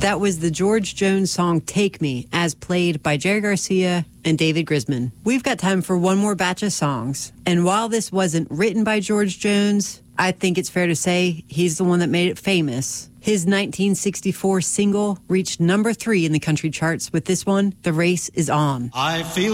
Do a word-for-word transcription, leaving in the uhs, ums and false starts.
That was the George Jones song Take Me, as played by Jerry Garcia and David Grisman. We've got time for one more batch of songs. And while this wasn't written by George Jones, I think it's fair to say he's the one that made it famous. His nineteen sixty-four single reached number three in the country charts with this one, The Race Is On. I feel